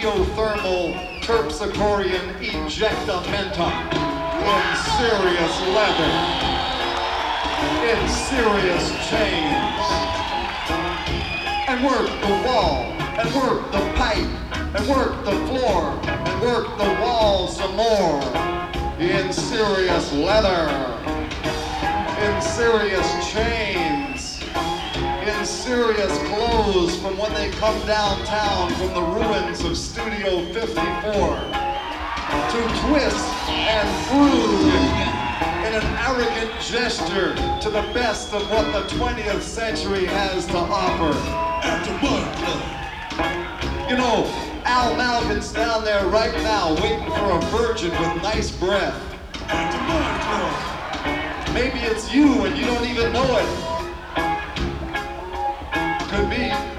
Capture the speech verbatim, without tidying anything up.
geothermal terpsichorean ejectamenta in serious leather, in serious chains, and work the wall, and work the pipe, and work the floor, and work the wall some more, in serious leather, in serious chains, in serious clothes from when they come downtown from the ruins of Studio fifty-four to twist and prove in an arrogant gesture to the best of what the twentieth century has to offer. After Mud Club. You know, Al Malkin's down there right now waiting for a virgin with nice breath. After Mud Club. Maybe it's you and you don't even know it. Could be.